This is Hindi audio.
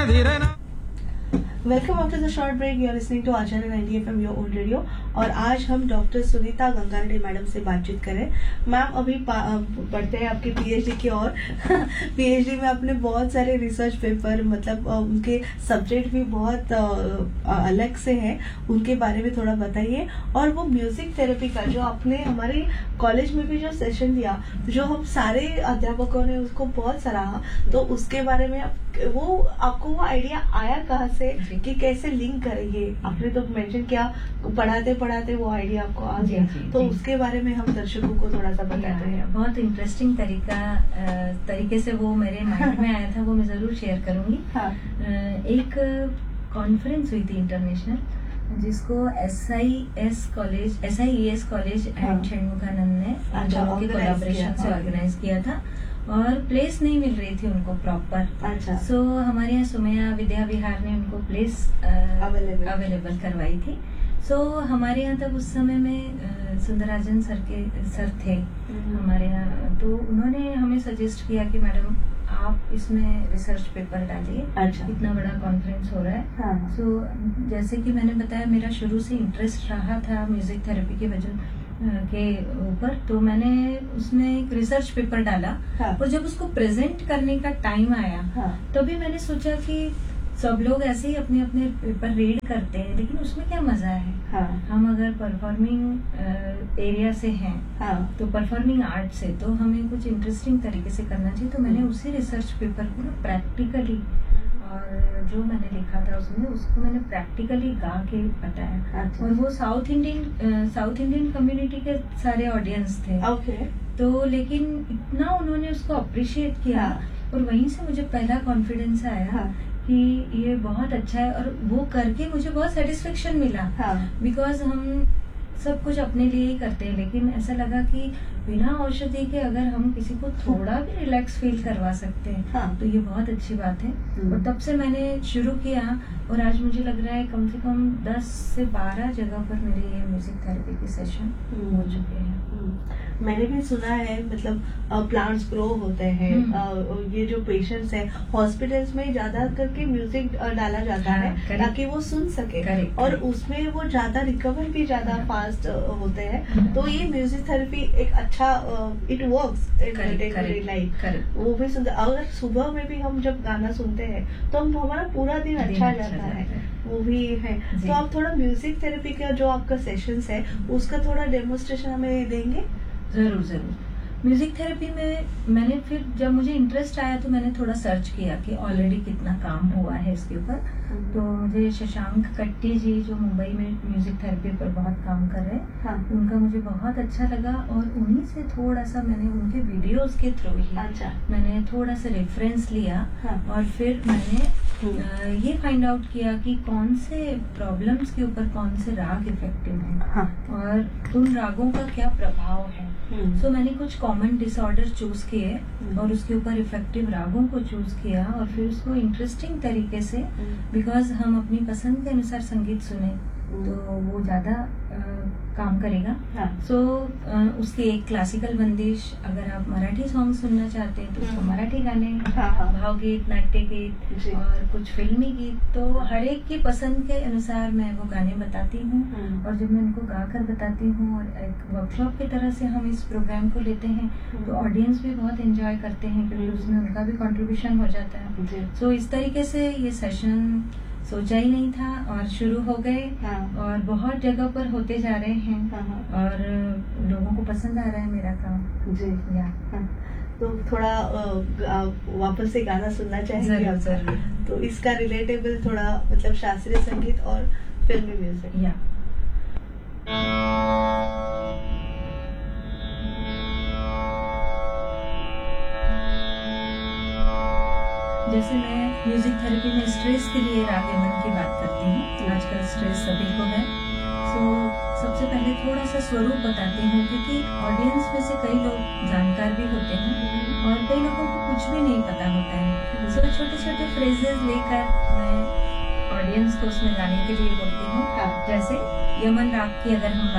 धीरे ना। Welcome after the short break, you are listening to Acharya 90 FM your own radio. और आज हम डॉक्टर सुनीता गंगारेड्डी मैडम से बातचीत करें। मैम अभी पढ़ते हैं आपके पीएचडी की ओर। पीएचडी में आपने बहुत सारे रिसर्च पेपर, मतलब उनके सब्जेक्ट भी बहुत अलग से हैं, उनके बारे में थोड़ा बताइए। और वो म्यूजिक थेरेपी का जो आपने हमारे कॉलेज में भी जो सेशन दिया, जो हम सारे अध्यापकों ने उसको बहुत सराहा, तो उसके बारे में वो आपको वो आइडिया आया कहाँ से कि कैसे लिंक करेंगे? आपने तो मेंशन किया पढ़ाते पढ़ाते वो आइडिया आपको आ गया, तो उसके बारे में हम दर्शकों को थोड़ा सा बताते हैं। बहुत इंटरेस्टिंग तरीके से वो मेरे माइंड में आया था, वो मैं जरूर शेयर करूंगी। हाँ। एक कॉन्फ्रेंस हुई थी इंटरनेशनल, जिसको SIES कॉलेज एंड षणमुखानंद ने दोनों के कोलैबोरेशन से ऑर्गेनाइज किया था, और प्लेस नहीं मिल रही थी उनको प्रॉपर। अच्छा। सो हमारे यहाँ सुमैया विद्या विहार ने उनको प्लेस अवेलेबल करवाई थी। सो हमारे यहाँ तब उस समय में सुंदरराजन सर थे हमारे यहाँ, तो उन्होंने हमें सजेस्ट किया कि मैडम आप इसमें रिसर्च पेपर डालिए। अच्छा। इतना बड़ा कॉन्फ्रेंस हो रहा है। हाँ। सो जैसे कि मैंने बताया, मेरा शुरू से इंटरेस्ट रहा था म्यूजिक थेरेपी के वजह के ऊपर, तो मैंने उसमें एक रिसर्च पेपर डाला। हाँ। और जब उसको प्रेजेंट करने का टाइम आया, हाँ। तभी मैंने सोचा कि सब लोग ऐसे ही अपने अपने पेपर रीड करते हैं, लेकिन उसमें क्या मजा है? हाँ। हम अगर परफॉर्मिंग एरिया से हैं, हाँ। तो परफॉर्मिंग आर्ट से, तो हमें कुछ इंटरेस्टिंग तरीके से करना चाहिए। तो मैंने उसी रिसर्च पेपर को ना प्रैक्टिकली, और जो मैंने लिखा था उसमें, उसको मैंने प्रैक्टिकली गा के बताया। अच्छा। और वो साउथ इंडियन कम्युनिटी के सारे ऑडियंस थे। ओके। तो लेकिन इतना उन्होंने उसको अप्रिशिएट किया। हाँ। और वहीं से मुझे पहला कॉन्फिडेंस आया। हाँ। कि ये बहुत अच्छा है, और वो करके मुझे बहुत सेटिस्फेक्शन मिला। हाँ। बिकॉज हम सब कुछ अपने लिए ही करते हैं, लेकिन ऐसा लगा कि बिना औषधि के अगर हम किसी को थोड़ा भी रिलैक्स फील करवा सकते हैं, हाँ। तो ये बहुत अच्छी बात है। और तब से मैंने शुरू किया, और आज मुझे लग रहा है कम से कम 10 से 12 जगह पर मेरे ये म्यूजिक थेरेपी के सेशन हो चुके हैं। मैंने भी सुना है, मतलब प्लांट्स ग्रो होते हैं, ये जो पेशेंट्स हैं हॉस्पिटल्स में ज्यादा करके म्यूजिक डाला जाता है ताकि वो सुन सके, और उसमें वो ज्यादा रिकवर भी ज्यादा फास्ट होते हैं। तो ये म्यूजिक थेरेपी एक अच्छा इट वर्क्स इन लाइफ। वो भी सुनते, अगर सुबह में भी हम जब गाना सुनते हैं तो हम हमारा पूरा दिन अच्छा जाता है, वो भी है। तो आप थोड़ा म्यूजिक थेरेपी का जो आपका सेशंस है उसका थोड़ा डेमोन्स्ट्रेशन हमें देंगे? जरूर। म्यूजिक थेरेपी में मैंने फिर जब मुझे इंटरेस्ट आया, तो मैंने थोड़ा सर्च किया कि ऑलरेडी कितना काम हुआ है इसके ऊपर। तो मुझे शशांक कट्टी जी, जो मुंबई में म्यूजिक थेरेपी पर बहुत काम कर रहे हैं, हाँ। उनका मुझे बहुत अच्छा लगा, और उन्हीं से थोड़ा सा मैंने उनके वीडियोस के थ्रू ही मैंने थोड़ा सा रेफरेंस लिया। हाँ। और फिर मैंने ये फाइंड आउट किया कि कौन से प्रॉब्लम्स के ऊपर कौन से राग इफेक्टिव हैं। हाँ। और उन रागों का क्या प्रभाव है। सो मैंने कुछ कॉमन डिसऑर्डर चूज किए, और उसके ऊपर इफेक्टिव रागों को चूज किया, और फिर उसको इंटरेस्टिंग तरीके से, बिकॉज हम अपनी पसंद के अनुसार संगीत सुने तो वो ज्यादा काम करेगा। हाँ। सो उसकी एक क्लासिकल बंदिश, अगर आप मराठी सॉन्ग सुनना चाहते हैं तो उसको मराठी गाने, भावगीत, नाट्य गीत, और कुछ फिल्मी गीत, तो हर एक की पसंद के अनुसार मैं वो गाने बताती हूँ। और जब मैं उनको गाकर बताती हूँ, और एक वर्कशॉप की तरह से हम इस प्रोग्राम को लेते हैं, तो ऑडियंस भी बहुत एंजॉय करते हैं, क्योंकि उसमें उनका भी कंट्रीब्यूशन हो जाता है। सो इस तरीके से ये सेशन सोचा ही नहीं था, और शुरू हो गए। हाँ। और बहुत जगह पर होते जा रहे हैं। हाँ। और लोगों को पसंद आ रहा है मेरा काम जी। हाँ। तो थोड़ा वापस से गाना सुनना चाहेंगे जरूर। तो इसका रिलेटेबल थोड़ा, मतलब शास्त्रीय संगीत और फिल्मी म्यूजिक। या जैसे मैं म्यूजिक थेरेपी में स्ट्रेस के लिए राग यमन की बात करती हूँ। आजकल स्ट्रेस सभी को है। सो सबसे पहले थोड़ा सा स्वरूप बताती हूँ, क्योंकि ऑडियंस में से कई लोग जानकार भी होते हैं, और कई लोगों को कुछ भी नहीं पता होता है। सो छोटे छोटे फ्रेजेस लेकर मैं ऑडियंस को उसमें गाने के लिए बोलती हूँ। जैसे यमन राग की अगर हम